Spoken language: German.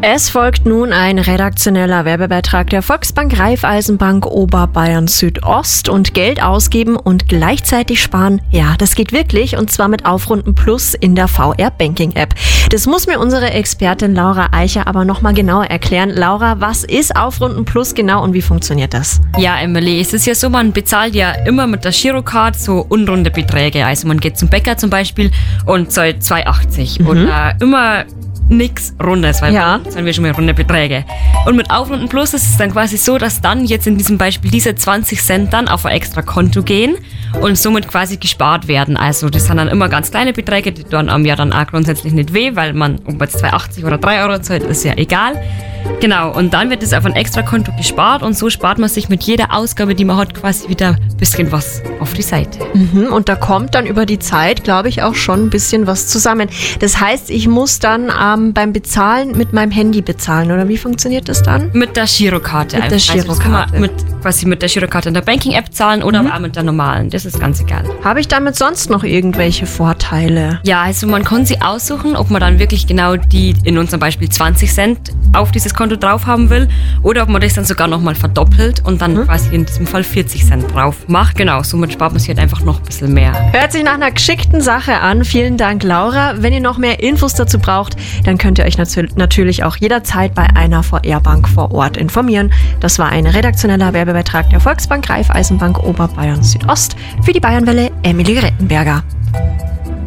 Es folgt nun ein redaktioneller Werbebeitrag der Volksbank Raiffeisenbank Oberbayern Südost. Und Geld ausgeben und gleichzeitig sparen, ja, das geht wirklich, und zwar mit Aufrunden Plus in der VR Banking App. Das muss mir unsere Expertin Laura Eicher aber nochmal genauer erklären. Laura, was ist Aufrunden Plus genau und wie funktioniert das? Ja, Emily, es ist ja so, man bezahlt ja immer mit der Girocard so unrunde Beträge. Also man geht zum Bäcker zum Beispiel und zahlt 2,80 und immer nix Rundes, weil dann zahlen wir schon mal runde Beträge. Und mit Aufrunden Plus ist es dann quasi so, dass dann jetzt in diesem Beispiel diese 20 Cent dann auf ein extra Konto gehen und somit quasi gespart werden. Also das sind dann immer ganz kleine Beträge, die tun einem ja dann auch grundsätzlich nicht weh, weil man, ob jetzt 2,80 oder 3 Euro zahlt, ist ja egal. Genau, und dann wird es auf ein extra Konto gespart und so spart man sich mit jeder Ausgabe, die man hat, quasi wieder ein bisschen was auf die Seite. Und da kommt dann über die Zeit, glaube ich, auch schon ein bisschen was zusammen. Das heißt, ich muss dann beim Bezahlen mit meinem Handy bezahlen, oder wie funktioniert das dann? Mit der Girokarte. Mit der Girokarte. Also das kann man quasi mit der Girokarte in der Banking-App zahlen oder auch mit der normalen. Das ist ganz egal. Habe ich damit sonst noch irgendwelche Vorteile? Ja, also man kann sich aussuchen, ob man dann wirklich genau die, in unserem Beispiel 20 Cent auf dieses Konto drauf haben will oder ob man das dann sogar nochmal verdoppelt und dann quasi in diesem Fall 40 Cent drauf macht. Genau, somit spart man sich halt einfach noch ein bisschen mehr. Hört sich nach einer geschickten Sache an. Vielen Dank, Laura. Wenn ihr noch mehr Infos dazu braucht, dann könnt ihr euch natürlich auch jederzeit bei einer VR-Bank vor Ort informieren. Das war ein redaktioneller Werbebeitrag der Volksbank Raiffeisenbank Oberbayern Südost für die Bayernwelle Emily Rettenberger.